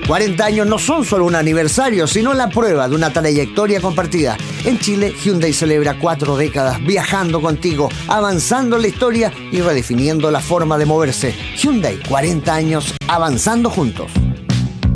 40 años no son solo un aniversario, sino la prueba de una trayectoria compartida. En Chile, Hyundai celebra 4 décadas viajando contigo, avanzando en la historia y redefiniendo la forma de moverse. Hyundai, 40 años avanzando juntos.